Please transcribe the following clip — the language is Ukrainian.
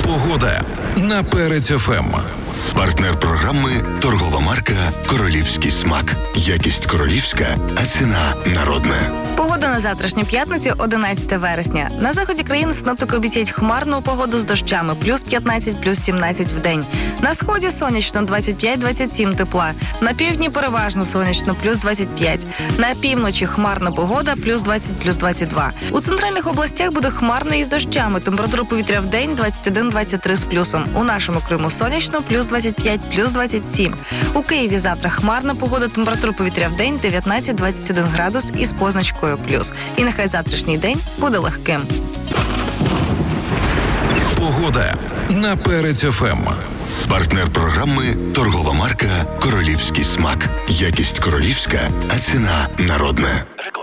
Погода на Перець ФМ. Партнер програми – торгова марка «Королівський смак». Якість королівська, а ціна народна. Погода на завтрашню п'ятницю, 11 вересня. На заході країни синоптики обіцяють хмарну погоду з дощами. Плюс 15, плюс 17 в день. На сході сонячно, 25-27 тепла. На півдні переважно сонячно, плюс 25. На півночі хмарна погода, плюс 20, плюс 22. У центральних областях буде хмарно із дощами. Температура повітря в день 21-23 з плюсом. У нашому Криму сонячно, плюс 25, плюс 27. У Києві завтра хмарна погода, температура повітря в день 19-21 градус із позначкою плюс. І нехай завтрашній день буде легким. Погода на Перець ФМ. Партнер програми – торгова марка «Королівський смак». Якість королівська, а ціна народна.